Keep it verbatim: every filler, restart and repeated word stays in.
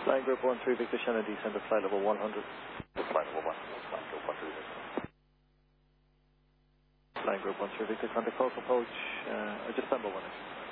Flying Group one three Victor Shannon, descend to flight level one hundred. Flight level one, flight level one three Victor. Flying Group one three Victor, contact call for approach, uh, just stand by one.